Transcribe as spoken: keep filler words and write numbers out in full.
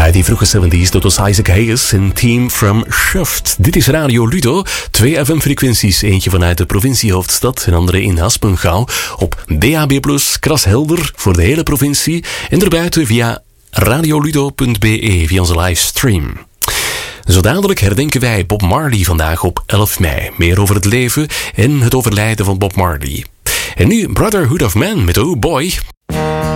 Uit die vroege zeventig's, dat was Isaac Hayes en Team from Shuft. Dit is Radio Ludo. Twee F M-frequenties, eentje vanuit de provinciehoofdstad en andere in Haspengouw. Op D A B plus, krashelder voor de hele provincie. En erbuiten via radioludo punt b e, via onze livestream. Zo dadelijk herdenken wij Bob Marley vandaag op elf mei. Meer over het leven en het overlijden van Bob Marley. En nu Brotherhood of Man met Oh Boy.